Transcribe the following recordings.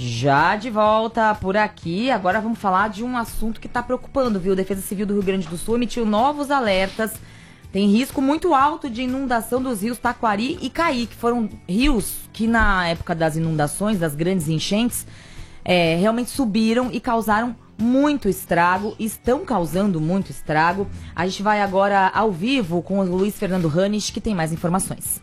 Já de volta por aqui, agora vamos falar de um assunto que está preocupando, viu? A Defesa Civil do Rio Grande do Sul emitiu novos alertas. Tem risco muito alto de inundação dos rios Taquari e Caí, que foram rios que na época das inundações, das grandes enchentes, realmente subiram e causaram muito estrago, estão causando muito estrago. A gente vai agora ao vivo com o Luiz Fernando Ranes, que tem mais informações.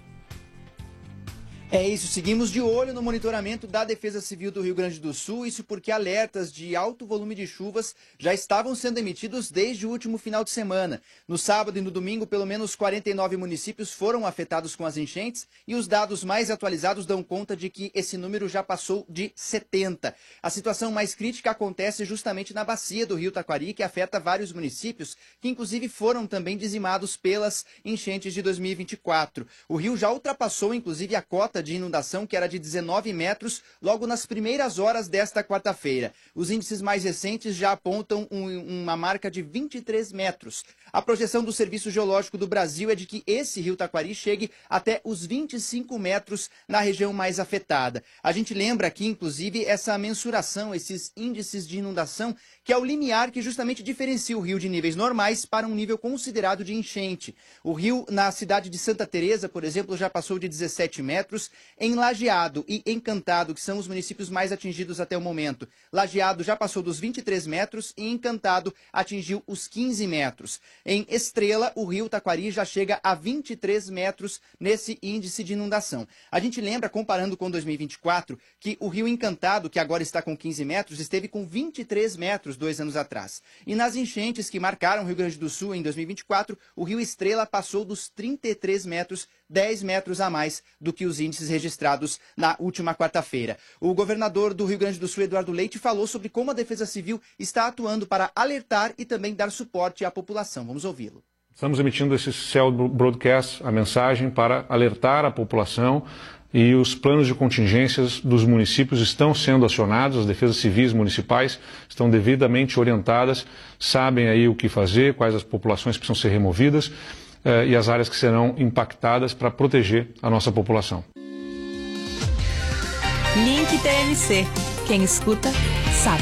É isso, seguimos de olho no monitoramento da Defesa Civil do Rio Grande do Sul, isso porque alertas de alto volume de chuvas já estavam sendo emitidos desde o último final de semana. No sábado e no domingo, pelo menos 49 municípios foram afetados com as enchentes e os dados mais atualizados dão conta de que esse número já passou de 70. A situação mais crítica acontece justamente na bacia do Rio Taquari, que afeta vários municípios, que inclusive foram também dizimados pelas enchentes de 2024. O rio já ultrapassou inclusive a cota de inundação, que era de 19 metros, logo nas primeiras horas desta quarta-feira. Os índices mais recentes já apontam uma marca de 23 metros. A projeção do Serviço Geológico do Brasil é de que esse rio Taquari chegue até os 25 metros na região mais afetada. A gente lembra aqui, inclusive, essa mensuração, esses índices de inundação, que é o limiar que justamente diferencia o rio de níveis normais para um nível considerado de enchente. O rio, na cidade de Santa Teresa, por exemplo, já passou de 17 metros. Em Lajeado e Encantado, que são os municípios mais atingidos até o momento, Lajeado já passou dos 23 metros e Encantado atingiu os 15 metros. Em Estrela, o rio Taquari já chega a 23 metros nesse índice de inundação. A gente lembra, comparando com 2024, que o rio Encantado, que agora está com 15 metros, esteve com 23 metros 2 anos atrás. E nas enchentes que marcaram o Rio Grande do Sul em 2024, o rio Estrela passou dos 33 metros, 10 metros a mais do que os índices registrados na última quarta-feira. O governador do Rio Grande do Sul, Eduardo Leite, falou sobre como a Defesa Civil está atuando para alertar e também dar suporte à população. Vamos ouvi-lo. Estamos emitindo esse Cell Broadcast, a mensagem para alertar a população, e os planos de contingências dos municípios estão sendo acionados, as defesas civis municipais estão devidamente orientadas, sabem aí o que fazer, quais as populações precisam ser removidas e as áreas que serão impactadas para proteger a nossa população. Link TMC. Quem escuta, sabe.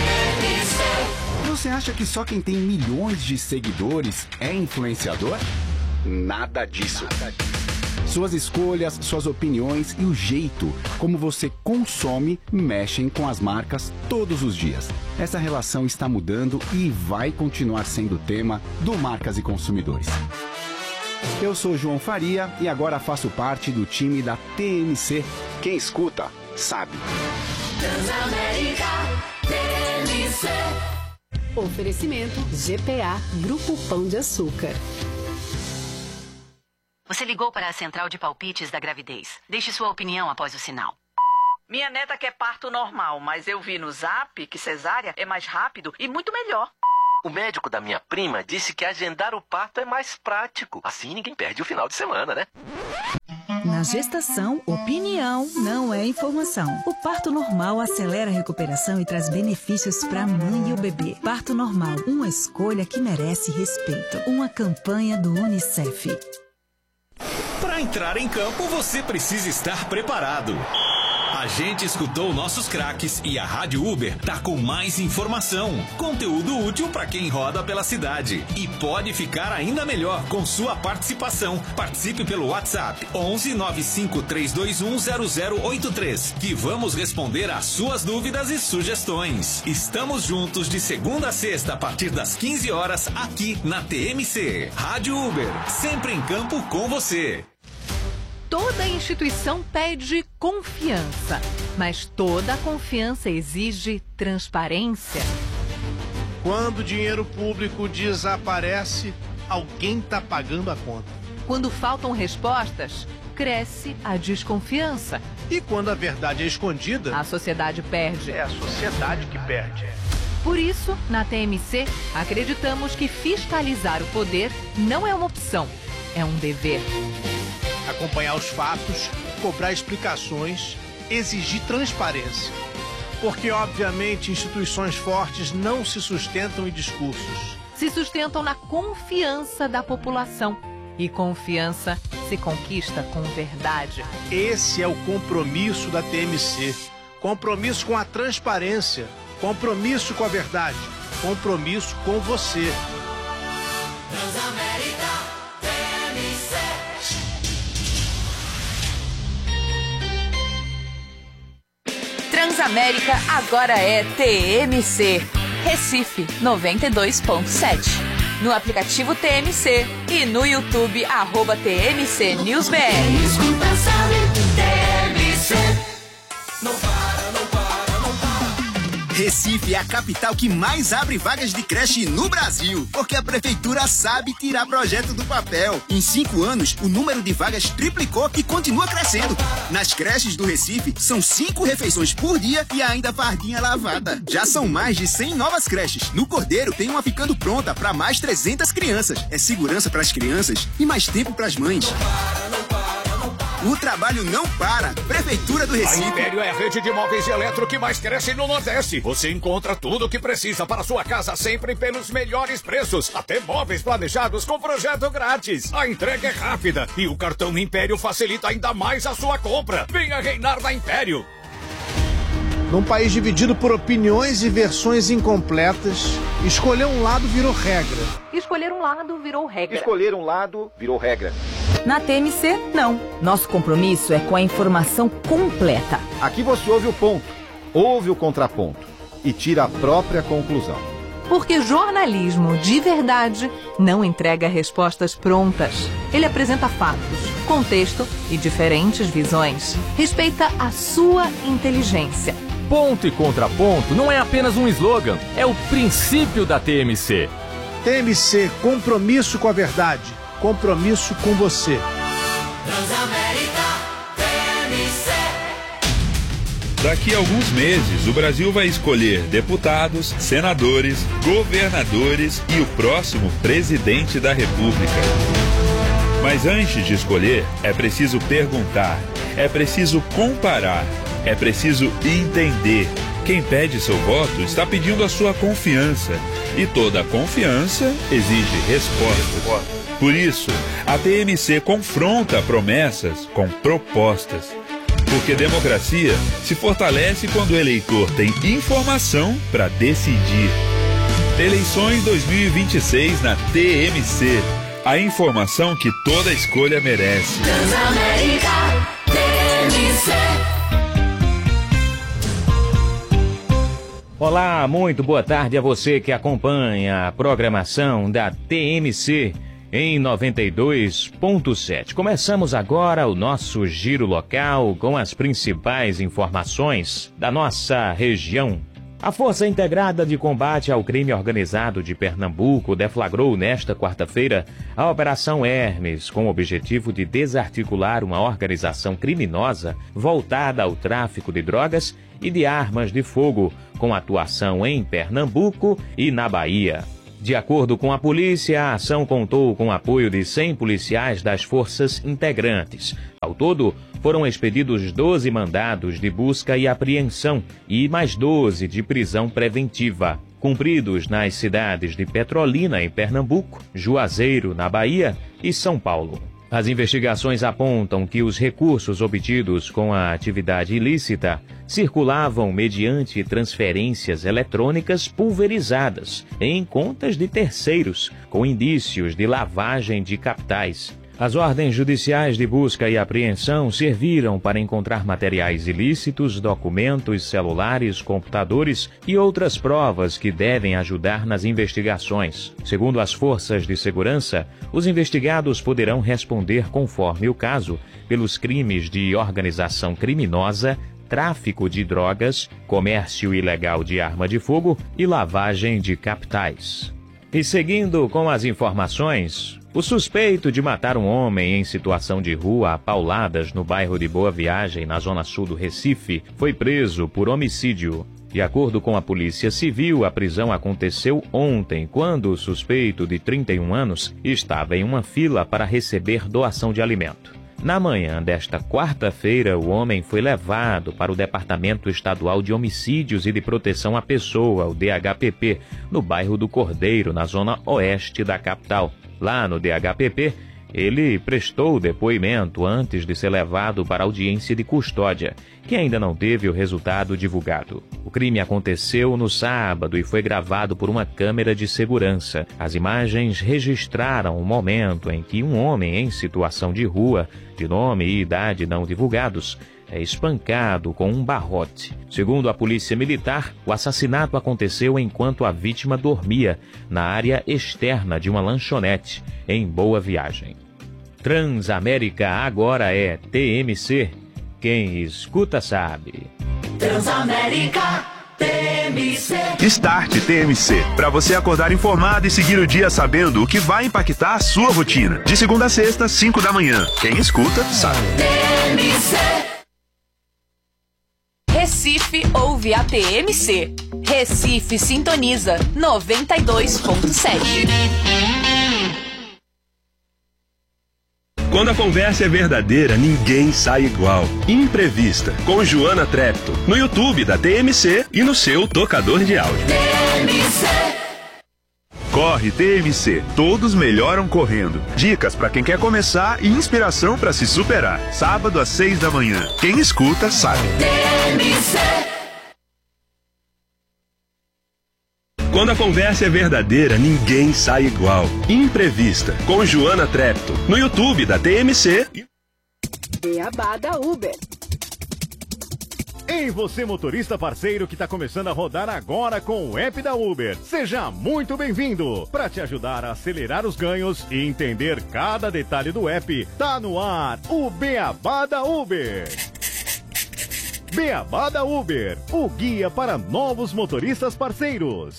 Você acha que só quem tem milhões de seguidores é influenciador? Nada disso. Suas escolhas, suas opiniões e o jeito como você consome mexem com as marcas todos os dias. Essa relação está mudando e vai continuar sendo tema do Marcas e Consumidores. Eu sou João Faria e agora faço parte do time da TMC. Quem escuta, sabe. Transamérica TMC. Oferecimento GPA, Grupo Pão de Açúcar. Você ligou para a central de palpites da gravidez. Deixe sua opinião após o sinal. Minha neta quer parto normal, mas eu vi no Zap que cesárea é mais rápido e muito melhor. O médico da minha prima disse que agendar o parto é mais prático. Assim ninguém perde o final de semana, né? Na gestação, opinião não é informação. O parto normal acelera a recuperação e traz benefícios para a mãe e o bebê. Parto normal, uma escolha que merece respeito. Uma campanha do UNICEF. Para entrar em campo, você precisa estar preparado. A gente escutou nossos craques e a Rádio Uber tá com mais informação, conteúdo útil para quem roda pela cidade. E pode ficar ainda melhor com sua participação. Participe pelo WhatsApp 11 95 321 0083, que vamos responder às suas dúvidas e sugestões. Estamos juntos de segunda a sexta a partir das 15 horas aqui na TMC. Rádio Uber, sempre em campo com você. Toda instituição pede confiança, mas toda confiança exige transparência. Quando o dinheiro público desaparece, alguém está pagando a conta. Quando faltam respostas, cresce a desconfiança. E quando a verdade é escondida, a sociedade perde. É a sociedade que perde. Por isso, na TMC, acreditamos que fiscalizar o poder não é uma opção, é um dever. Acompanhar os fatos, cobrar explicações, exigir transparência. Porque, obviamente, instituições fortes não se sustentam em discursos. Se sustentam na confiança da população. E confiança se conquista com verdade. Esse é o compromisso da TMC. compromisso com a transparência, compromisso com a verdade, compromisso com você. Transamérica TMC. Transamérica agora é TMC. Recife 92.7. No aplicativo TMC e no YouTube @TMC News BR. Escuta, sabe, TMC. Não para, não para, não para. Recife é a capital que mais abre vagas de creche no Brasil, porque a prefeitura sabe tirar projeto do papel. Em 5 anos, o número de vagas triplicou e continua crescendo. Nas creches do Recife, são 5 refeições por dia e ainda fardinha lavada. Já são mais de 100 novas creches. No Cordeiro, tem uma ficando pronta para mais 300 crianças. É segurança para as crianças e mais tempo para as mães. O trabalho não para. Prefeitura do Recife. A Império é a rede de móveis e eletro que mais cresce no Nordeste. Você encontra tudo o que precisa para sua casa sempre pelos melhores preços. Até móveis planejados com projeto grátis. A entrega é rápida e o cartão Império facilita ainda mais a sua compra. Venha reinar na Império. Num país dividido por opiniões e versões incompletas, escolher um lado virou regra. Escolher um lado virou regra. Escolher um lado virou regra. Na TMC, não. Nosso compromisso é com a informação completa. Aqui você ouve o ponto, ouve o contraponto e tira a própria conclusão. Porque jornalismo de verdade não entrega respostas prontas. Ele apresenta fatos, contexto e diferentes visões. Respeita a sua inteligência. Ponto e contraponto não é apenas um slogan, é o princípio da TMC. TMC, compromisso com a verdade, compromisso com você. Transamérica TMC. Daqui a alguns meses, o Brasil vai escolher deputados, senadores, governadores e o próximo presidente da República. Mas antes de escolher, é preciso perguntar, é preciso comparar, é preciso entender. Quem pede seu voto está pedindo a sua confiança. E toda confiança exige resposta. Por isso, a TMC confronta promessas com propostas. Porque democracia se fortalece quando o eleitor tem informação para decidir. Eleições 2026 na TMC. A informação que toda escolha merece. Transamérica TMC. Olá, muito boa tarde a você que acompanha a programação da TMC em 92.7. Começamos agora o nosso giro local com as principais informações da nossa região. A Força Integrada de Combate ao Crime Organizado de Pernambuco deflagrou nesta quarta-feira a Operação Hermes, com o objetivo de desarticular uma organização criminosa voltada ao tráfico de drogas e de armas de fogo, com atuação em Pernambuco e na Bahia. De acordo com a polícia, a ação contou com o apoio de 100 policiais das forças integrantes. Ao todo, foram expedidos 12 mandados de busca e apreensão e mais 12 de prisão preventiva, cumpridos nas cidades de Petrolina, em Pernambuco, Juazeiro, na Bahia, e São Paulo. As investigações apontam que os recursos obtidos com a atividade ilícita circulavam mediante transferências eletrônicas pulverizadas em contas de terceiros, com indícios de lavagem de capitais. As ordens judiciais de busca e apreensão serviram para encontrar materiais ilícitos, documentos, celulares, computadores e outras provas que devem ajudar nas investigações. Segundo as forças de segurança, os investigados poderão responder, conforme o caso, pelos crimes de organização criminosa, tráfico de drogas, comércio ilegal de arma de fogo e lavagem de capitais. E seguindo com as informações, o suspeito de matar um homem em situação de rua a pauladas no bairro de Boa Viagem, na zona sul do Recife, foi preso por homicídio. De acordo com a Polícia Civil, a prisão aconteceu ontem, quando o suspeito de 31 anos estava em uma fila para receber doação de alimento. Na manhã desta quarta-feira, o homem foi levado para o Departamento Estadual de Homicídios e de Proteção à Pessoa, o DHPP, no bairro do Cordeiro, na zona oeste da capital. Lá no DHPP, Ele prestou depoimento antes de ser levado para audiência de custódia, que ainda não teve o resultado divulgado. O crime aconteceu no sábado e foi gravado por uma câmera de segurança. As imagens registraram o momento em que um homem em situação de rua, de nome e idade não divulgados, é espancado com um barrote. Segundo a polícia militar, o assassinato aconteceu enquanto a vítima dormia na área externa de uma lanchonete, em Boa Viagem. Transamérica agora é TMC. Quem escuta sabe. Transamérica TMC. Start TMC, para você acordar informado e seguir o dia sabendo o que vai impactar a sua rotina. De segunda a sexta, 5 da manhã. Quem escuta sabe. TMC. Recife ouve a TMC. Recife sintoniza 92.7. Quando a conversa é verdadeira, ninguém sai igual. Imprevista, com Joana Trepto, no YouTube da TMC e no seu tocador de áudio. TMC. Corre TMC, todos melhoram correndo. Dicas para quem quer começar e inspiração para se superar. Sábado às 6 da manhã. Quem escuta sabe. TMC. Quando a conversa é verdadeira, ninguém sai igual. Imprevista, com Joana Trepto, no YouTube da TMC. Beabá da Uber. Ei, você motorista parceiro que está começando a rodar agora com o app da Uber. Seja muito bem-vindo! Para te ajudar a acelerar os ganhos e entender cada detalhe do app, tá no ar o Beabá da Uber. Beabá da Uber, o guia para novos motoristas parceiros.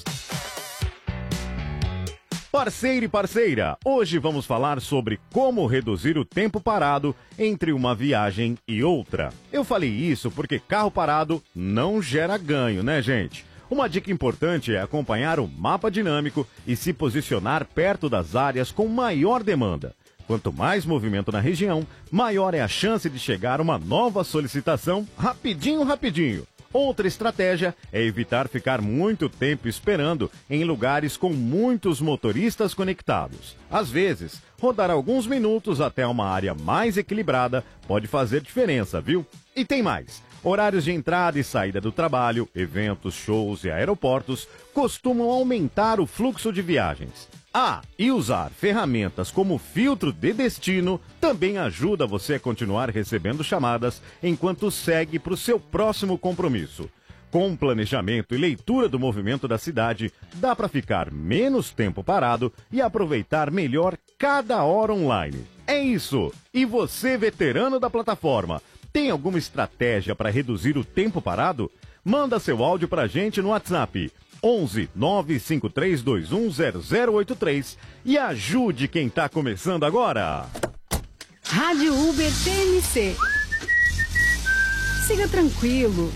Parceiro e parceira, hoje vamos falar sobre como reduzir o tempo parado entre uma viagem e outra. Eu falei isso porque carro parado não gera ganho, né, gente? Uma dica importante é acompanhar o mapa dinâmico e se posicionar perto das áreas com maior demanda. Quanto mais movimento na região, maior é a chance de chegar uma nova solicitação rapidinho. Outra estratégia é evitar ficar muito tempo esperando em lugares com muitos motoristas conectados. Às vezes, rodar alguns minutos até uma área mais equilibrada pode fazer diferença, viu? E tem mais. Horários de entrada e saída do trabalho, eventos, shows e aeroportos costumam aumentar o fluxo de viagens. Ah, e usar ferramentas como filtro de destino também ajuda você a continuar recebendo chamadas enquanto segue para o seu próximo compromisso. Com planejamento e leitura do movimento da cidade, dá para ficar menos tempo parado e aproveitar melhor cada hora online. É isso! E você, veterano da plataforma, tem alguma estratégia para reduzir o tempo parado? Manda seu áudio para a gente no WhatsApp 11 95321 0083 e ajude quem tá começando agora. Rádio Uber TMC. Siga tranquilo.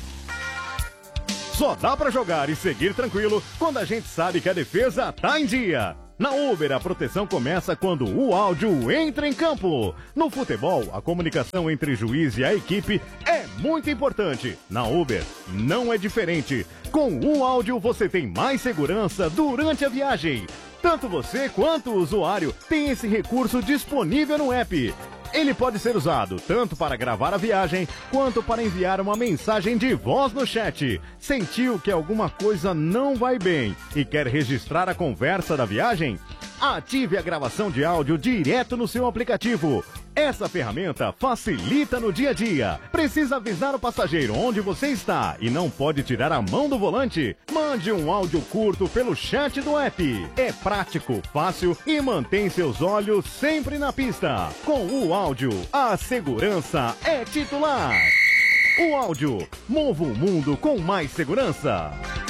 Só dá pra jogar e seguir tranquilo quando a gente sabe que a defesa tá em dia. Na Uber, a proteção começa quando o áudio entra em campo. No futebol, a comunicação entre juiz e a equipe é muito importante. Na Uber, não é diferente. Com o áudio, você tem mais segurança durante a viagem. Tanto você quanto o usuário tem esse recurso disponível no app. Ele pode ser usado tanto para gravar a viagem, quanto para enviar uma mensagem de voz no chat. Sentiu que alguma coisa não vai bem e quer registrar a conversa da viagem? Ative a gravação de áudio direto no seu aplicativo. Essa ferramenta facilita no dia a dia. Precisa avisar o passageiro onde você está e não pode tirar a mão do volante? Mande um áudio curto pelo chat do app. É prático, fácil e mantém seus olhos sempre na pista. Com o áudio, a segurança é titular. O áudio, mova o mundo com mais segurança.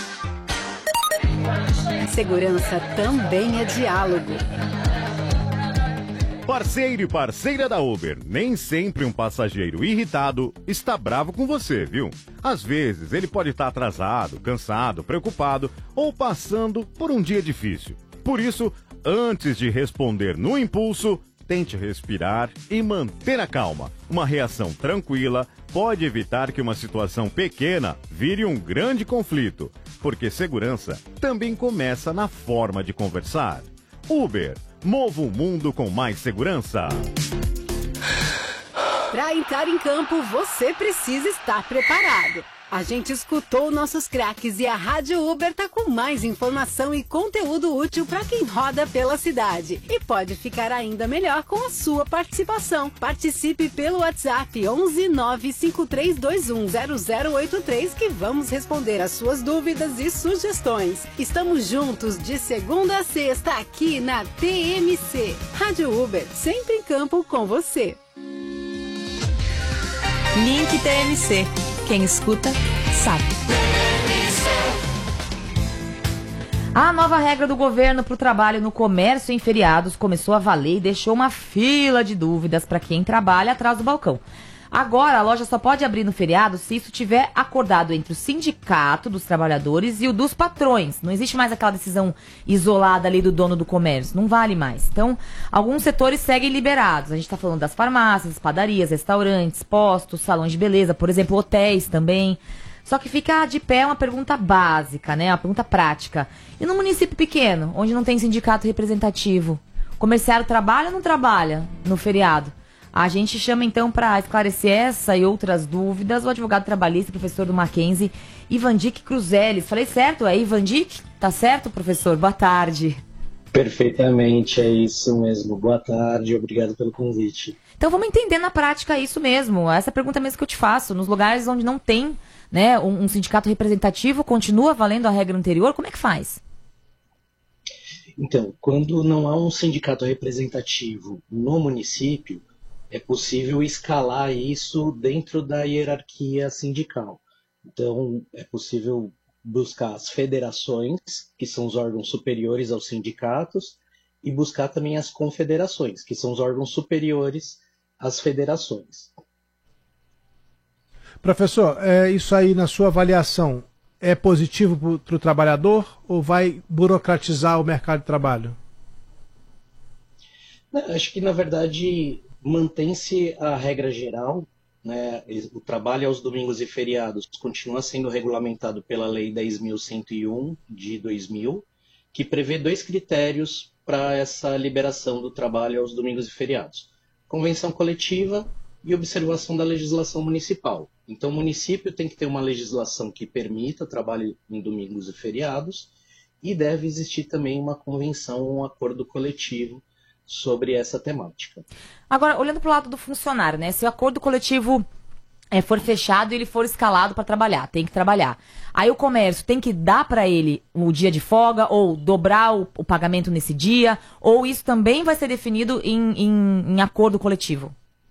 Segurança também é diálogo. Parceiro e parceira da Uber, nem sempre um passageiro irritado está bravo com você, viu? Às vezes ele pode estar atrasado, cansado, preocupado ou passando por um dia difícil. Por isso, antes de responder no impulso, tente respirar e manter a calma. Uma reação tranquila pode evitar que uma situação pequena vire um grande conflito, porque segurança também começa na forma de conversar. Uber, Mova o mundo com mais segurança. Para entrar em campo, você precisa estar preparado. A gente escutou nossos craques e a Rádio Uber tá com mais informação e conteúdo útil para quem roda pela cidade. E pode ficar ainda melhor com a sua participação. Participe pelo WhatsApp 11 95321 0083 que vamos responder as suas dúvidas e sugestões. Estamos juntos de segunda a sexta aqui na TMC. Rádio Uber, sempre em campo com você. Link TMC. Quem escuta, sabe. A nova regra do governo para o trabalho no comércio em feriados começou a valer e deixou uma fila de dúvidas para quem trabalha atrás do balcão. Agora, a loja só pode abrir no feriado se isso tiver acordado entre o sindicato dos trabalhadores e o dos patrões. Não existe mais aquela decisão isolada ali do dono do comércio. Não vale mais. Então, alguns setores seguem liberados. A gente está falando das farmácias, padarias, restaurantes, postos, salões de beleza, por exemplo, hotéis também. Só que fica de pé uma pergunta básica, né? Uma pergunta prática. E no município pequeno, onde não tem sindicato representativo, o comerciário trabalha ou não trabalha no feriado? A gente chama então para esclarecer essa e outras dúvidas o advogado trabalhista, professor do Mackenzie, Ivandik Cruzeles. Falei certo? É Ivandik? Tá certo, professor? Boa tarde. Perfeitamente, é isso mesmo. Boa tarde, obrigado pelo convite. Então vamos entender na prática isso mesmo. Essa pergunta mesmo que eu te faço. Nos lugares onde não tem, né, um sindicato representativo, continua valendo a regra anterior? Como é que faz? Então, quando não há um sindicato representativo no município, é possível escalar isso dentro da hierarquia sindical. Então, é possível buscar as federações, que são os órgãos superiores aos sindicatos, e buscar também as confederações, que são os órgãos superiores às federações. Professor, isso aí na sua avaliação é positivo para o trabalhador ou vai burocratizar o mercado de trabalho? Acho que, na verdade, mantém-se a regra geral, né? O trabalho aos domingos e feriados continua sendo regulamentado pela Lei 10.101 de 2000, que prevê 2 critérios para essa liberação do trabalho aos domingos e feriados: convenção coletiva e observação da legislação municipal. Então, o município tem que ter uma legislação que permita trabalho em domingos e feriados e deve existir também uma convenção, um acordo coletivo sobre essa temática. Agora, olhando para o lado do funcionário, né? Se o acordo coletivo for fechado e ele for escalado para trabalhar, tem que trabalhar. Aí o comércio tem que dar para ele o dia de folga ou dobrar o pagamento nesse dia, ou isso também vai ser definido em acordo coletivo?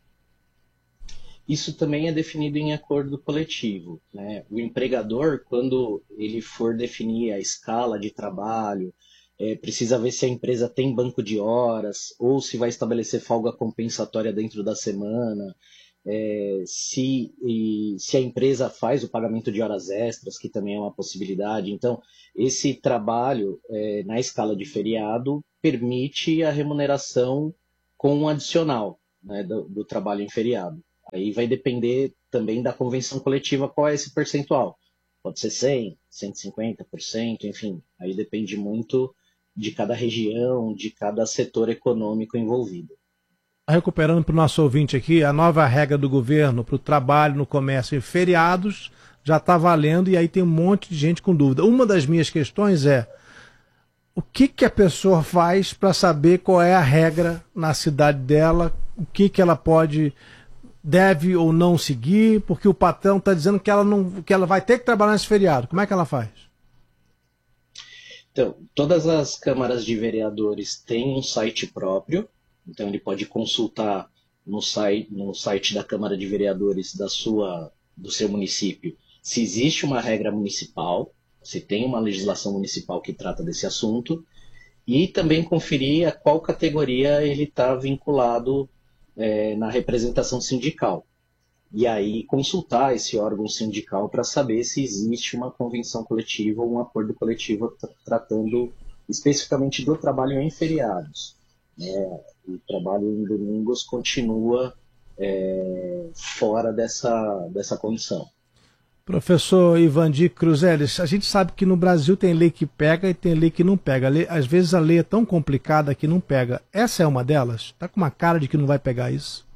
Isso também é definido em acordo coletivo, né? O empregador, quando ele for definir a escala de trabalho, precisa ver se a empresa tem banco de horas ou se vai estabelecer folga compensatória dentro da semana, se a empresa faz o pagamento de horas extras, que também é uma possibilidade. Então, esse trabalho na escala de feriado permite a remuneração com um adicional, né, do trabalho em feriado. Aí vai depender também da convenção coletiva qual é esse percentual. Pode ser 100%, 150%, enfim. Aí depende muito de cada região, de cada setor econômico envolvido. Recuperando para o nosso ouvinte aqui, a nova regra do governo para o trabalho no comércio em feriados já está valendo e aí tem um monte de gente com dúvida. Uma das minhas questões é o que a pessoa faz para saber qual é a regra na cidade dela, o que ela deve ou não seguir, porque o patrão está dizendo que ela vai ter que trabalhar nesse feriado. Como é que ela faz? Então, todas as câmaras de vereadores têm um site próprio, então ele pode consultar no site da Câmara de Vereadores do seu município se existe uma regra municipal, se tem uma legislação municipal que trata desse assunto, e também conferir a qual categoria ele está vinculado na representação sindical. E aí consultar esse órgão sindical para saber se existe uma convenção coletiva ou um acordo coletivo tratando especificamente do trabalho em feriados. O trabalho em domingos continua fora dessa condição. Professor Ivandir Cruzeles, a gente sabe que no Brasil tem lei que pega e tem lei que não pega. Às vezes a lei é tão complicada que não pega. Essa é uma delas? Está com uma cara de que não vai pegar isso?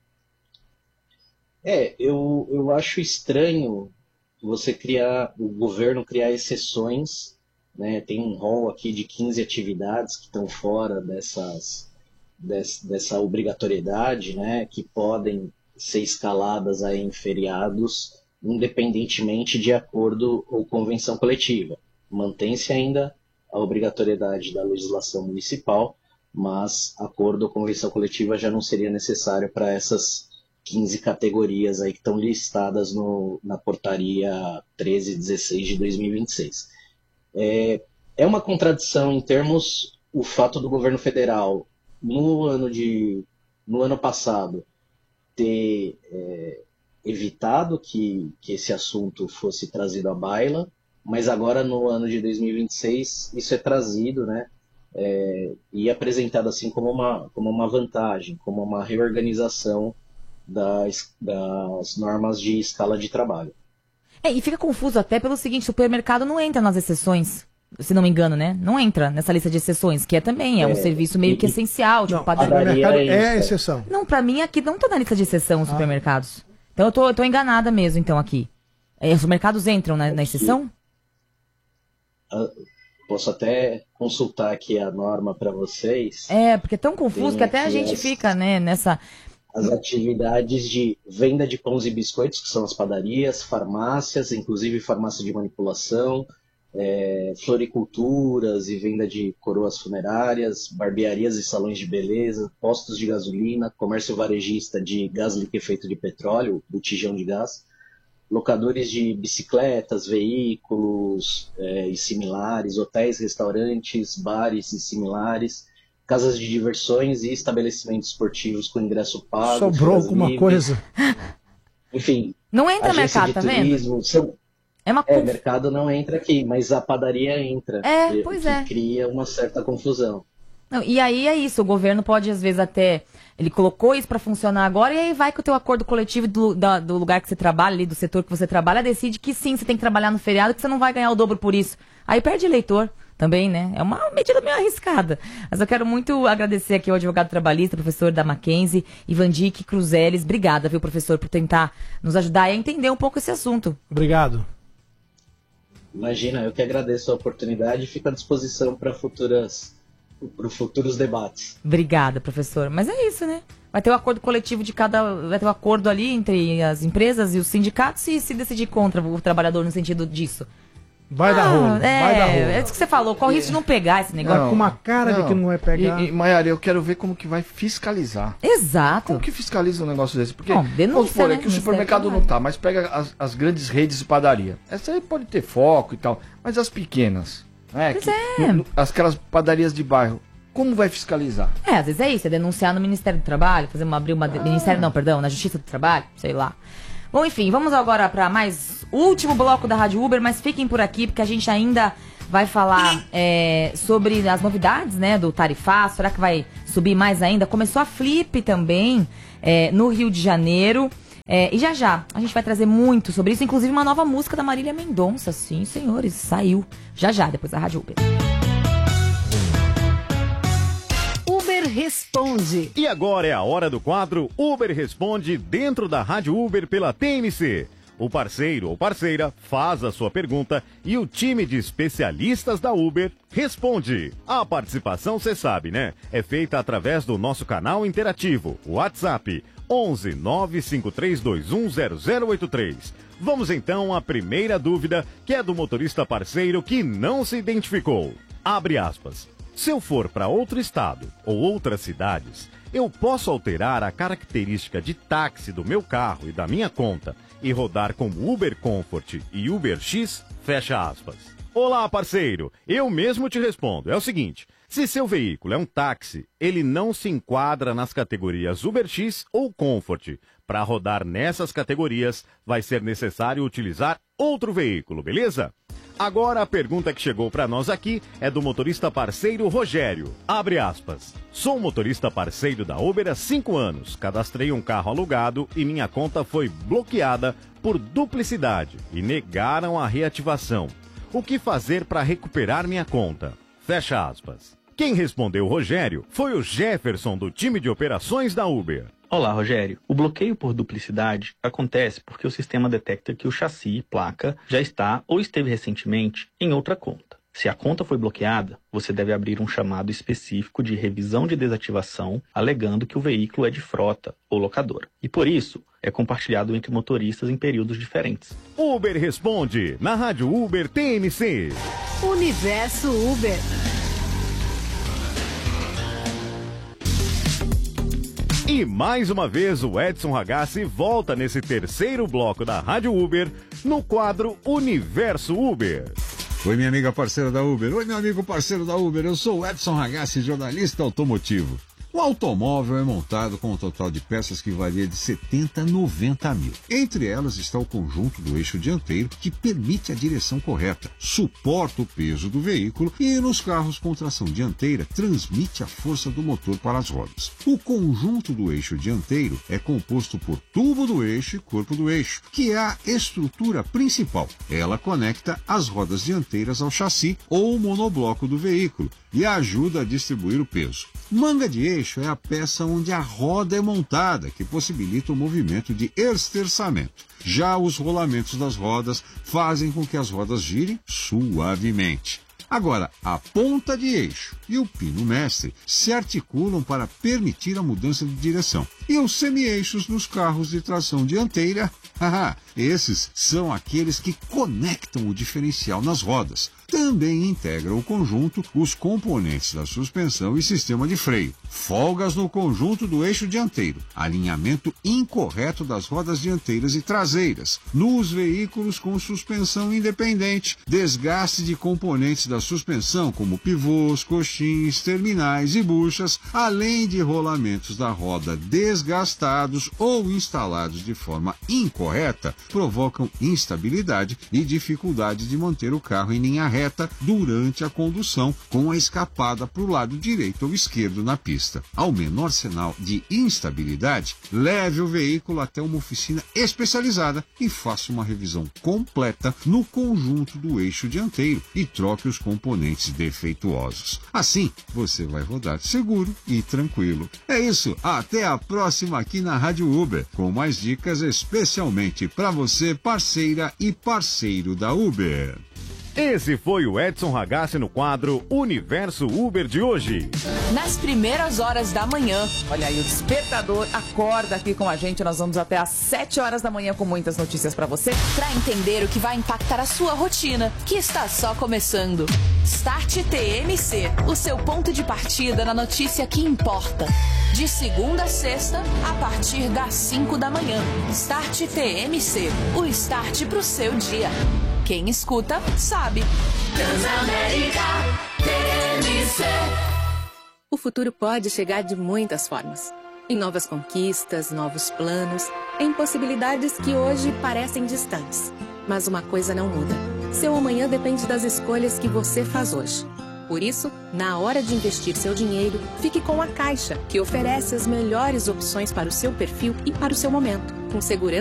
Eu acho estranho o governo criar exceções, né? Tem um rol aqui de 15 atividades que estão fora dessa obrigatoriedade, né? Que podem ser escaladas aí em feriados, independentemente de acordo ou convenção coletiva. Mantém-se ainda a obrigatoriedade da legislação municipal, mas acordo ou convenção coletiva já não seria necessário para essas 15 categorias aí que estão listadas na portaria 1316 de 2026. É uma contradição em termos o fato do governo federal, no ano passado, ter evitado que esse assunto fosse trazido à baila, mas agora no ano de 2026 isso é trazido, né, e apresentado assim como uma vantagem, como uma reorganização das normas de escala de trabalho. E fica confuso até pelo seguinte, o supermercado não entra nas exceções, se não me engano, né? Não entra nessa lista de exceções, que é também um serviço meio que essencial. Tipo, não, o supermercado é exceção. Não, pra mim aqui não tá na lista de exceção os supermercados. Então eu tô enganada mesmo, então, aqui. Os supermercados entram na exceção? Posso até consultar aqui a norma para vocês. Porque é tão confuso que até a gente fica, né, nessa... As atividades de venda de pães e biscoitos, que são as padarias, farmácias, inclusive farmácia de manipulação, floriculturas e venda de coroas funerárias, barbearias e salões de beleza, postos de gasolina, comércio varejista de gás liquefeito de petróleo, botijão de gás, locadores de bicicletas, veículos e similares, hotéis, restaurantes, bares e similares, casas de diversões e estabelecimentos esportivos com ingresso pago. Sobrou alguma coisa? Enfim. Não entra mercado, tá vendo? Mercado não entra aqui, mas a padaria entra. Que cria uma certa confusão. Não, e aí é isso, o governo pode às vezes até, ele colocou isso para funcionar agora e aí vai que o teu acordo coletivo do lugar que você trabalha, ali, do setor que você trabalha, decide que sim, você tem que trabalhar no feriado, que você não vai ganhar o dobro por isso. Aí perde eleitor também, né? É uma medida meio arriscada. Mas eu quero muito agradecer aqui ao advogado trabalhista, professor da Mackenzie, Ivandir Cruzeles. Obrigada, viu, professor, por tentar nos ajudar a entender um pouco esse assunto. Obrigado. Imagina, eu que agradeço a oportunidade e fico à disposição para futuros debates. Obrigada, professor. Mas é isso, né? Vai ter o acordo coletivo vai ter um acordo ali entre as empresas e os sindicatos e se decidir contra o trabalhador no sentido disso. Vai dar rolo, vai dar rolo. É isso que você falou, qual o risco de não pegar esse negócio? Com uma cara de que não vai pegar. E Maiara, eu quero ver como que vai fiscalizar. Exato. Como que fiscaliza um negócio desse? Porque, denúncia, vamos supor, né? que o supermercado não tá, mas pega as grandes redes de padaria. Essa aí pode ter foco e tal, mas as pequenas, né? Aquelas padarias de bairro, como vai fiscalizar? Às vezes é isso, é denunciar no Ministério do Trabalho, na Justiça do Trabalho, sei lá. Bom, enfim, vamos agora para mais último bloco da Rádio Uber, mas fiquem por aqui porque a gente ainda vai falar sobre as novidades, né, do tarifaço. Será que vai subir mais ainda? Começou a Flip também no Rio de Janeiro. E já a gente vai trazer muito sobre isso, inclusive uma nova música da Marília Mendonça. Sim, senhores, saiu já, depois da Rádio Uber. Uber Responde. E agora é a hora do quadro Uber Responde dentro da Rádio Uber pela TMC. O parceiro ou parceira faz a sua pergunta e o time de especialistas da Uber responde. A participação, você sabe, né? É feita através do nosso canal interativo, WhatsApp 11 95321 0083. Vamos então à primeira dúvida, que é do motorista parceiro que não se identificou. Abre aspas. Se eu for para outro estado ou outras cidades, eu posso alterar a característica de táxi do meu carro e da minha conta e rodar como Uber Comfort e Uber X? Fecha aspas. Olá, parceiro. Eu mesmo te respondo. É o seguinte, se seu veículo é um táxi, ele não se enquadra nas categorias Uber X ou Comfort. Para rodar nessas categorias, vai ser necessário utilizar outro veículo, beleza? Agora a pergunta que chegou para nós aqui é do motorista parceiro Rogério. Abre aspas. Sou motorista parceiro da Uber há 5 anos. Cadastrei um carro alugado e minha conta foi bloqueada por duplicidade e negaram a reativação. O que fazer para recuperar minha conta? Fecha aspas. Quem respondeu Rogério foi o Jefferson do time de operações da Uber. Olá, Rogério. O bloqueio por duplicidade acontece porque o sistema detecta que o chassi e placa já está ou esteve recentemente em outra conta. Se a conta foi bloqueada, você deve abrir um chamado específico de revisão de desativação, alegando que o veículo é de frota ou locadora. E por isso, é compartilhado entre motoristas em períodos diferentes. Uber Responde, na Rádio Uber TMC. Universo Uber. E mais uma vez o Edson Ragazzi volta nesse terceiro bloco da Rádio Uber no quadro Universo Uber. Oi, minha amiga parceira da Uber. Oi, meu amigo parceiro da Uber. Eu sou o Edson Ragazzi, jornalista automotivo. O automóvel é montado com um total de peças que varia de 70 a 90 mil. Entre elas está o conjunto do eixo dianteiro, que permite a direção correta, suporta o peso do veículo e, nos carros com tração dianteira, transmite a força do motor para as rodas. O conjunto do eixo dianteiro é composto por tubo do eixo e corpo do eixo, que é a estrutura principal. Ela conecta as rodas dianteiras ao chassi ou monobloco do veículo e ajuda a distribuir o peso. Manga de eixo é a peça onde a roda é montada, que possibilita o movimento de esterçamento. Já os rolamentos das rodas fazem com que as rodas girem suavemente. Agora, a ponta de eixo e o pino mestre se articulam para permitir a mudança de direção. E os semi-eixos nos carros de tração dianteira, esses são aqueles que conectam o diferencial nas rodas. Também integram o conjunto os componentes da suspensão e sistema de freio. Folgas no conjunto do eixo dianteiro, alinhamento incorreto das rodas dianteiras e traseiras, nos veículos com suspensão independente, desgaste de componentes da suspensão como pivôs, coxins, terminais e buchas, além de rolamentos da roda desgastados ou instalados de forma incorreta, provocam instabilidade e dificuldade de manter o carro em linha reta durante a condução, com a escapada para o lado direito ou esquerdo na pista. Ao menor sinal de instabilidade, leve o veículo até uma oficina especializada e faça uma revisão completa no conjunto do eixo dianteiro e troque os componentes defeituosos. Assim, você vai rodar seguro e tranquilo. É isso, até a próxima aqui na Rádio Uber, com mais dicas especialmente para você, parceira e parceiro da Uber. Esse foi o Edson Ragazzi no quadro Universo Uber de hoje. Nas primeiras horas da manhã. Olha aí, o despertador acorda aqui com a gente. Nós vamos até às 7 horas da manhã com muitas notícias pra você. Pra entender o que vai impactar a sua rotina, que está só começando. Start TMC, o seu ponto de partida na notícia que importa. De segunda a sexta, a partir das 5 da manhã. Start TMC, o start pro seu dia. Quem escuta, sabe. Transamérica TMC. O futuro pode chegar de muitas formas. Em novas conquistas, novos planos, em possibilidades que hoje parecem distantes. Mas uma coisa não muda. Seu amanhã depende das escolhas que você faz hoje. Por isso, na hora de investir seu dinheiro, fique com a Caixa, que oferece as melhores opções para o seu perfil e para o seu momento, com segurança